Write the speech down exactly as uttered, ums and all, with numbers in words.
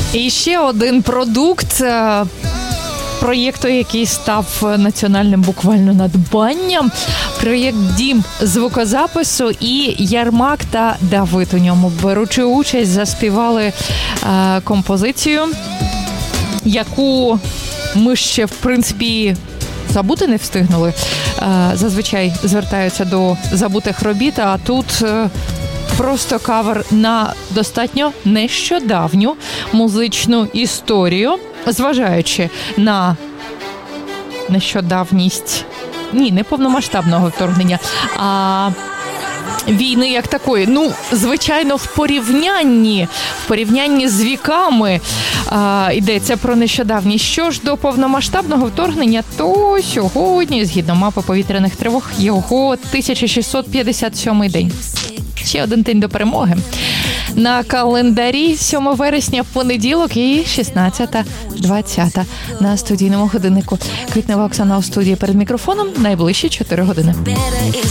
І ще один продукт проєкту, який став національним буквально надбанням. Проєкт «Дім звукозапису», і Ярмак та Давид у ньому, беручи участь, заспівали е, композицію, яку ми ще, в принципі, забути не встигнули. Е, зазвичай звертаються до забутих робіт, а тут е, просто кавер на достатньо нещодавню музичну історію, зважаючи на нещодавність, ні, не повномасштабного вторгнення, а війни як такої. Ну, звичайно, в порівнянні, в порівнянні з віками а, йдеться про нещодавність. Що ж до повномасштабного вторгнення, то сьогодні, згідно мапи повітряних тривог, його тисяча шістсот п'ятдесят сьомий день. Ще один день до перемоги. На календарі сьоме вересня, понеділок, і шістнадцята двадцята на студійному годиннику. Квітнева Оксана у студії перед мікрофоном. Найближчі чотири години.